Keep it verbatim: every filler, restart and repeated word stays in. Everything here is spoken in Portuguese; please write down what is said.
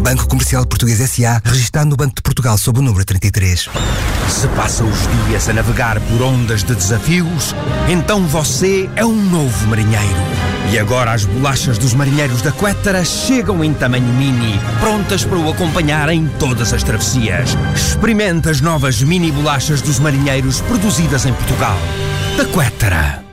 Banco Comercial Português S A, registado no Banco de Portugal sob o número trinta e três. Se passa os dias a navegar por ondas de desafios, então você é um novo marinheiro. E agora as bolachas dos marinheiros da Quettara chegam em tamanho mini, prontas para o acompanhar em todas as travessias. Experimente as novas mini bolachas dos marinheiros produzidas em Portugal. Da Quettara.